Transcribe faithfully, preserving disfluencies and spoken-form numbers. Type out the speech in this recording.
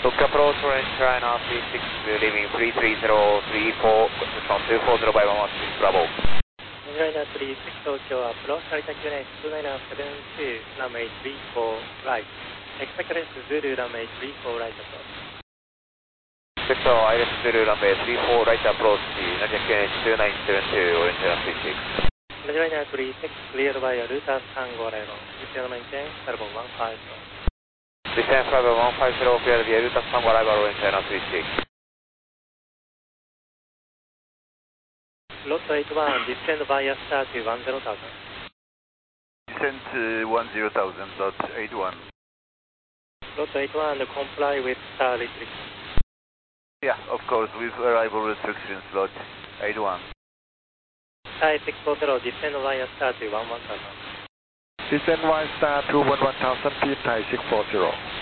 Look approach orange China three six, leaving three three zero three four, two four zero by one one six, Bravo. Liner three six Tokyo approach, Delta Q N H two nine seven two, runway three four right. Expect left Zulu runway three four right approach. Victor, I left Zulu runway three four right approach, Delta Q N H two nine seven two, orange China three six. Liner three six, cleared by Ruta Tango Level. Descend maintain, Carbon one five zero. Descend Flight one five zero, cleared via Ruta Tango Arrival, orange China three six. Lot eight one, descend via star to one zero thousand. Descend to one zero thousand, lot eight one. Lot eight one, comply with star restriction. Yeah, of course, with arrival restrictions, lot eight one. Sky six four zero, descend via star to one one thousand. Descend via star to one one thousand feet, Thai six four zero.